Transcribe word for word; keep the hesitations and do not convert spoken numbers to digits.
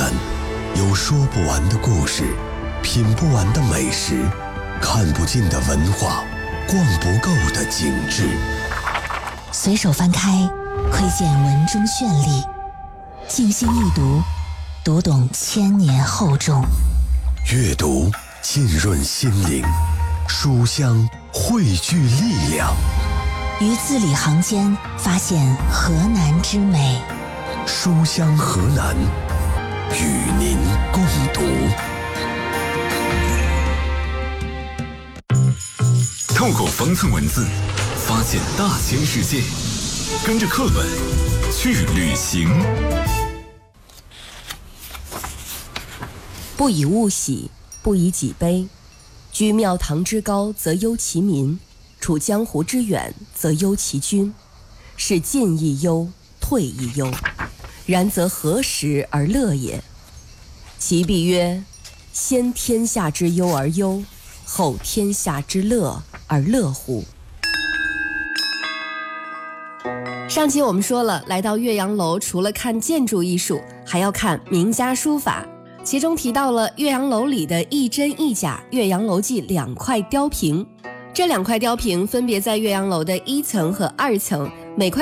南，有说不完的故事，品不完的美食，看不尽的文化，逛不够的景致。 随手翻开，窥见文中绚丽；静心一读，读懂千年厚重。 阅读浸润心灵，书香汇聚力量。 于字里行间发现河南之美。 书香河南，与您共读。 透过方寸文字，发现大千世界，跟着课本去旅行。 不以物喜，不以己悲。居庙堂之高，则忧其民；处江湖之远，则忧其君。是进亦忧，退亦忧。然则何时而乐也？其必曰：先天下之忧而忧，后天下之乐而乐乎？上期我们说了，来到岳阳楼除了看建筑艺术，还要看名家书法，其中提到了岳阳楼里的一真一假岳阳楼记两块雕屏。这两块雕屏分别在岳阳楼的一层和二层，每块